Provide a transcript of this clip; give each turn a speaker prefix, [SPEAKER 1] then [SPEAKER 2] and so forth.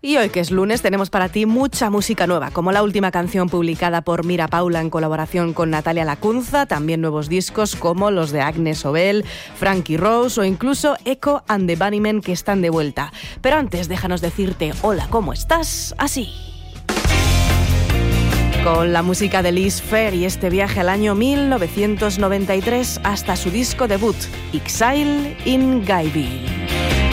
[SPEAKER 1] Y hoy que es lunes tenemos para ti mucha música nueva, como la última canción publicada por Mira Paula en colaboración con Natalia Lacunza, también nuevos discos como los de Agnes Obel, Frankie Rose o incluso Echo and the Bunnymen que están de vuelta. Pero antes déjanos decirte hola, ¿cómo estás? Así. Con la música de Liz Phair y este viaje al año 1993 hasta su disco debut, Exile in Guyville.